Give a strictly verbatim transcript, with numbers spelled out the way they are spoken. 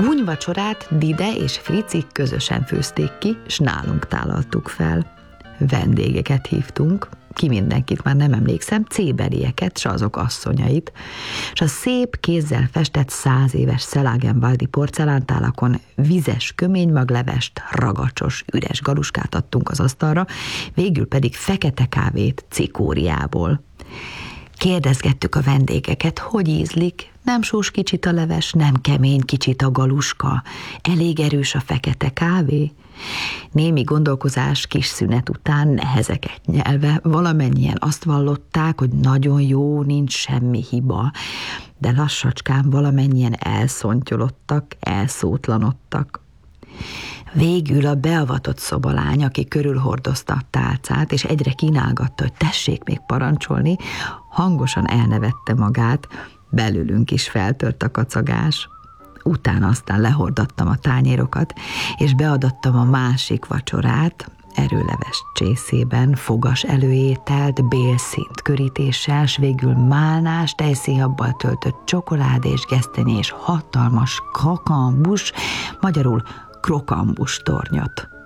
gúnyvacsorát Dide és Fricik közösen főzték ki, s nálunk tálaltuk fel. Vendégeket hívtunk, ki mindenkit már nem emlékszem, cébelieket, s azok asszonyait, s a szép kézzel festett száz éves szelágenwaldi porcelántálakon vizes köménymaglevest, ragacsos, üres galuskát adtunk az asztalra, végül pedig fekete kávét cikóriából. Kérdezgettük a vendégeket, hogy ízlik, nem sós kicsit a leves, nem kemény kicsit a galuska, elég erős a fekete kávé. Némi gondolkozás kis szünet után nehezeket nyelve, valamennyien azt vallották, hogy nagyon jó, nincs semmi hiba, de lassacskán valamennyien elszontyolodtak, elszótlanodtak. Végül a beavatott szobalány, aki körülhordozta a tálcát, és egyre kínálgatta, hogy tessék még parancsolni, hangosan elnevette magát, belülünk is feltört a kacagás. Utána aztán lehordattam a tányérokat, és beadattam a másik vacsorát, erőleves csészében, fogas előételt, bélszínt körítéssel, s végül málnás, tejszínhabbal töltött csokoládés, gesztenyés, hatalmas kakambus, magyarul krokambus tornyot.